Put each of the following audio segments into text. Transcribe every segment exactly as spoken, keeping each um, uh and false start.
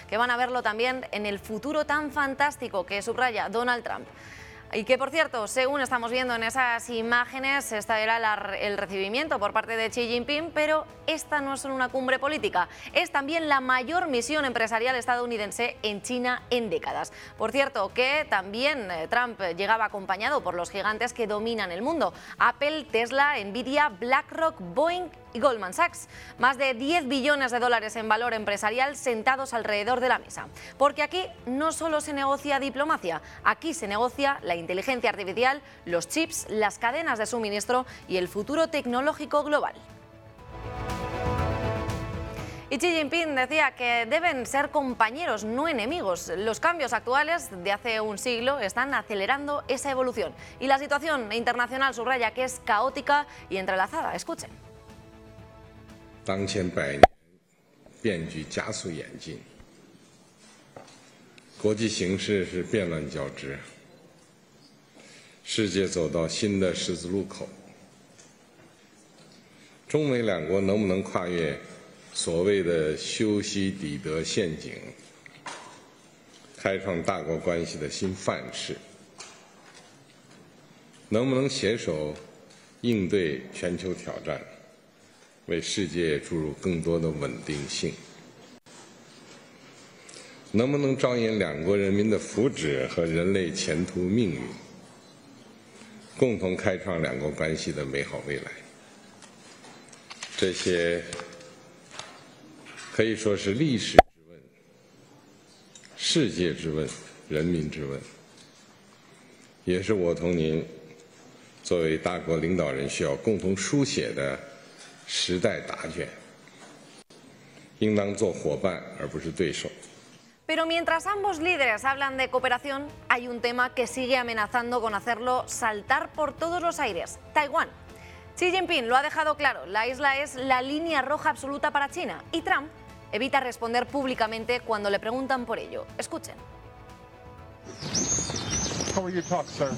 que van a verlo también en el futuro tan fantástico que subraya Donald Trump. Y que, por cierto, según estamos viendo en esas imágenes, este era la, el recibimiento por parte de Xi Jinping, pero esta no es solo una cumbre política, es también la mayor misión empresarial estadounidense en China en décadas. Por cierto, que también Trump llegaba acompañado por los gigantes que dominan el mundo: Apple, Tesla, Nvidia, BlackRock, Boeing y Goldman Sachs. Más de diez billones de dólares en valor empresarial sentados alrededor de la mesa. Porque aquí no solo se negocia diplomacia, aquí se negocia la inteligencia artificial, los chips, las cadenas de suministro y el futuro tecnológico global. Y Xi Jinping decía que deben ser compañeros, no enemigos. Los cambios actuales de hace un siglo están acelerando esa evolución. Y la situación internacional subraya que es caótica y entrelazada. Escuchen. 当前百年变局加速演进，国际形势是变乱交织，世界走到新的十字路口。中美两国能不能跨越所谓的修昔底德陷阱，开创大国关系的新范式？能不能携手应对全球挑战？ 为世界注入更多的稳定性，能不能着眼两国人民的福祉和人类前途命运，共同开创两国关系的美好未来？这些可以说是历史之问、世界之问、人民之问，也是我同您作为大国领导人需要共同书写的 时代答卷，应当做伙伴而不是对手。 Pero mientras ambos líderes hablan de cooperación, hay un tema que sigue amenazando con hacerlo saltar por todos los aires: Taiwán. Xi Jinping lo ha dejado claro, la isla es la línea roja absoluta para China, y Trump evita responder públicamente cuando le preguntan por ello. Escuchen. How were your talks, sir?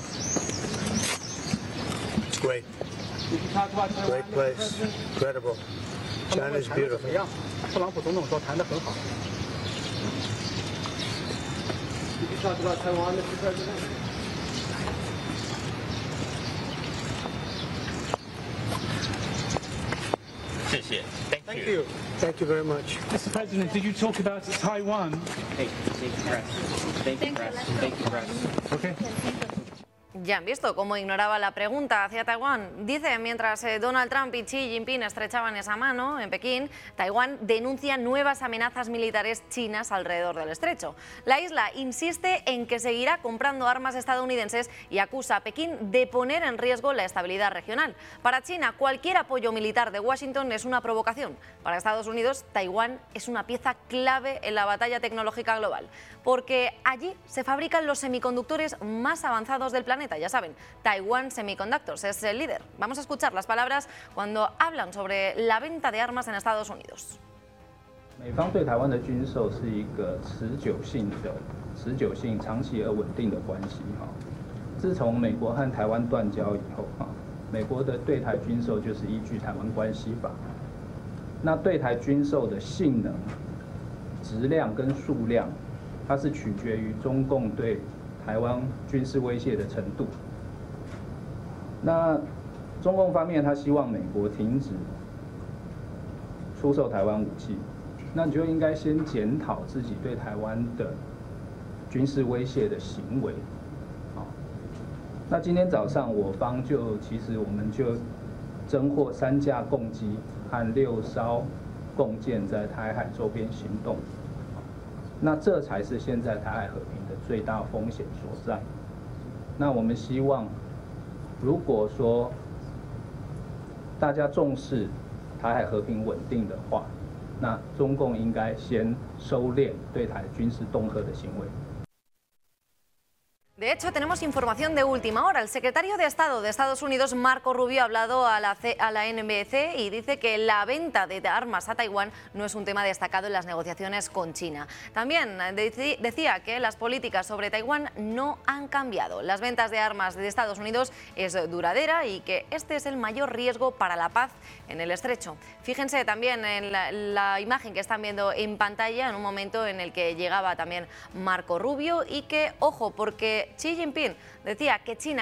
It's great. Did you talk about Taiwan? Great place. Incredible. China is beautiful. 特朗普总统说谈得很好。Did you talk about Taiwan, Mister President? Thank you. Thank you. Thank you very much. Mister President, did you talk about Taiwan? Thank you, press. Thank you, press. Thank you, press. Okay. Ya han visto cómo ignoraba la pregunta hacia Taiwán. Dice, mientras Donald Trump y Xi Jinping estrechaban esa mano en Pekín, Taiwán denuncia nuevas amenazas militares chinas alrededor del estrecho. La isla insiste en que seguirá comprando armas estadounidenses y acusa a Pekín de poner en riesgo la estabilidad regional. Para China, cualquier apoyo militar de Washington es una provocación. Para Estados Unidos, Taiwán es una pieza clave en la batalla tecnológica global, porque allí se fabrican los semiconductores más avanzados del planeta. Ya saben, Taiwan Semiconductors es el líder. Vamos a escuchar las palabras cuando hablan sobre la venta de armas en Estados Unidos. 美方对台湾的军售是一个持久性的、持久性、长期而稳定的关系哈。自从美国和台湾断交以后哈，美国的对台军售就是依据《台湾关系法》。那对台军售的性能、质量跟数量，它是取决于中共对 台湾军事威胁的程度。那中共方面，他希望美国停止出售台湾武器，那你就应该先检讨自己对台湾的军事威胁的行为。好，那今天早上我方就其实我们就侦获三架共机和六艘共舰在台海周边行动。 那这才是现在台海和平的最大风险所在。那我们希望，如果说大家重视台海和平稳定的话，那中共应该先收敛对台军事恫吓的行为。 De hecho, tenemos información de última hora. El secretario de Estado de Estados Unidos, Marco Rubio, ha hablado a la, C a la N B C y dice que la venta de armas a Taiwán no es un tema destacado en las negociaciones con China. También decía que las políticas sobre Taiwán no han cambiado. Las ventas de armas de Estados Unidos es duradera y que este es el mayor riesgo para la paz en el estrecho. Fíjense también en la, la imagen que están viendo en pantalla en un momento en el que llegaba también Marco Rubio y que, ojo, porque Xi Jinping decía que China